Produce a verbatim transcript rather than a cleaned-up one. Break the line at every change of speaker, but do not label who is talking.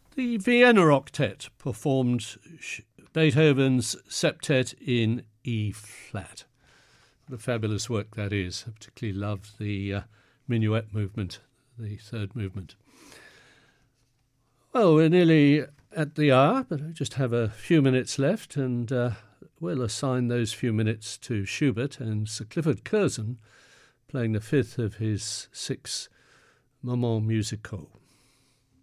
The Vienna Octet performed Beethoven's Septet in E-flat. What a fabulous work that is. I particularly love the uh, minuet movement, the third movement. Well, we're nearly at the hour, but I just have a few minutes left, and uh, we'll assign those few minutes to Schubert and Sir Clifford Curzon playing the fifth of his six Moments musicaux.